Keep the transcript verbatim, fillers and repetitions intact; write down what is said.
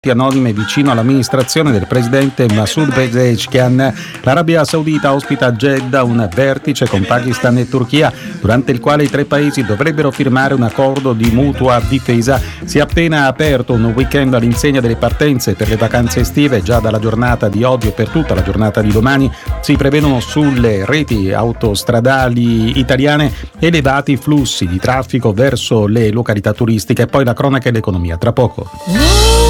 anonime vicino all'amministrazione del presidente Masoud Pezeshkian. L'Arabia Saudita ospita a Jeddah un vertice con Pakistan e Turchia, durante il quale i tre paesi dovrebbero firmare un accordo di mutua difesa. Si è appena aperto un weekend all'insegna delle partenze per le vacanze estive. Già dalla giornata di oggi e per tutta la giornata di domani si prevedono sulle reti autostradali italiane elevati flussi di traffico verso le località turistiche. Poi la cronaca e l'economia tra poco.